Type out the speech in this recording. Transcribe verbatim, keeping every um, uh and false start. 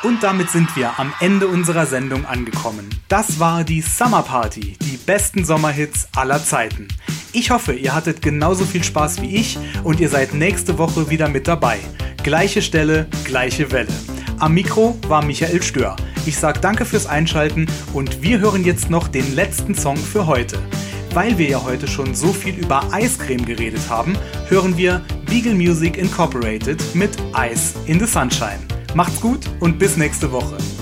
Und damit sind wir am Ende unserer Sendung angekommen. Das war die Summer Party, die besten Sommerhits aller Zeiten. Ich hoffe, ihr hattet genauso viel Spaß wie ich und ihr seid nächste Woche wieder mit dabei. Gleiche Stelle, gleiche Welle. Am Mikro war Michael Stör. Ich sage danke fürs Einschalten und wir hören jetzt noch den letzten Song für heute. Weil wir ja heute schon so viel über Eiscreme geredet haben, hören wir Beagle Music Incorporated mit Ice in the Sunshine. Macht's gut und bis nächste Woche.